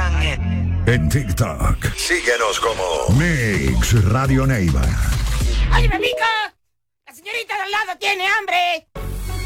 Instagram. En TikTok. Síguenos como Mix Radio Neiva. ¡Ay, me pica! ¡La señorita de al lado tiene hambre!